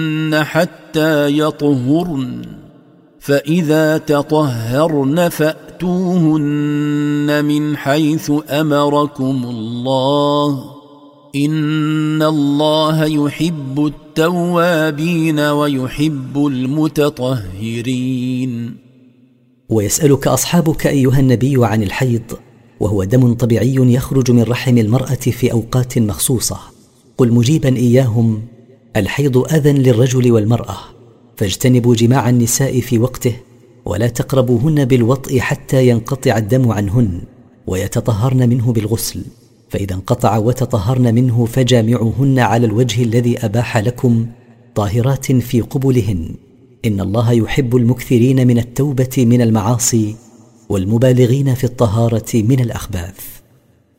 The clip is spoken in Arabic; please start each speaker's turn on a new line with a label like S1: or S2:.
S1: حتى يطهرن، فإذا تطهرن فأتوهن من حيث أمركم الله، إن الله يحب التوابين ويحب المتطهرين.
S2: ويسألك أصحابك أيها النبي عن الحيض، وهو دم طبيعي يخرج من رحم المرأة في أوقات مخصوصة. قل مجيبا إياهم: الحيض أذى للرجل والمرأة، فاجتنبوا جماع النساء في وقته، ولا تقربوهن بالوطء حتى ينقطع الدم عنهن، ويتطهرن منه بالغسل، فإذا انقطع وتطهرن منه فجامعوهن على الوجه الذي أباح لكم، طاهرات في قبلهن، إن الله يحب المكثرين من التوبة من المعاصي والمبالغين في الطهارة من الأخباث.